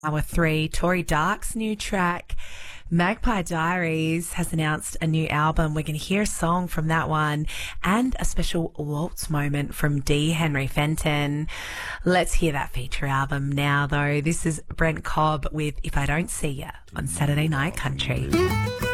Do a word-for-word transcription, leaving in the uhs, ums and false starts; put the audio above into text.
Hour three, Tory Dark's new track, Magpie Diaries, has announced a new album. We're going to hear a song from that one and a special waltz moment from D. Henry Fenton. Let's hear that feature album now, though. This is Brent Cobb with If I Don't See Ya on Saturday Night Country.